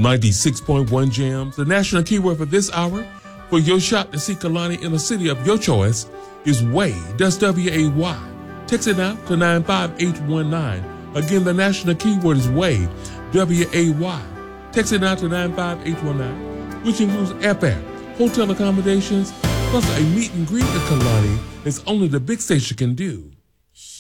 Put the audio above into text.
96.1 Jams. The national keyword for this hour for your shot to see Kalani in a city of your choice is Way. That's W-A-Y. Text it out to 95819. Again, the national keyword is Way. W-A-Y. Text it out to 95819, which includes airfare, hotel accommodations, plus a meet and greet at Kalani is only the big station can do.